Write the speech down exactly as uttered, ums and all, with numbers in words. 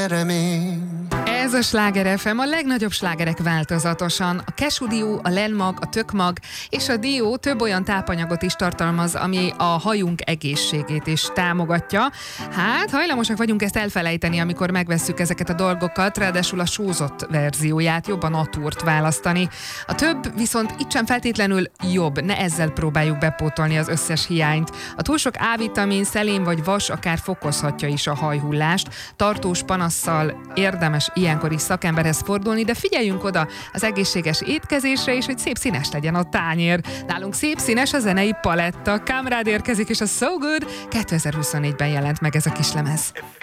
remény. Ez a Sláger ef em, a legnagyobb slágerek változatosan. A Kesu dió, a lenmag, a tökmag és a dió több olyan tápanyagot is tartalmaz, ami a hajunk egészségét is támogatja. Hát, hajlamosak vagyunk ezt elfelejteni, amikor megvesszük ezeket a dolgokat, ráadásul a sózott verzióját, jobban a natúrt választani. A több viszont itt sem feltétlenül jobb, ne ezzel próbáljuk bepótolni az összes hiányt. A túl sok A-vitamin, szelén vagy vas akár fokozhatja is a hajhullást. Tartós panasszal érdemes ilyenkor is szakemberhez fordulni, de figyeljünk oda az egészséges étkezésre is, hogy szép színes legyen a tányér. Nálunk szép színes a zenei paletta. Kamrád érkezik, és a So Good kétezer-huszonnégyben jelent meg ez a kislemez.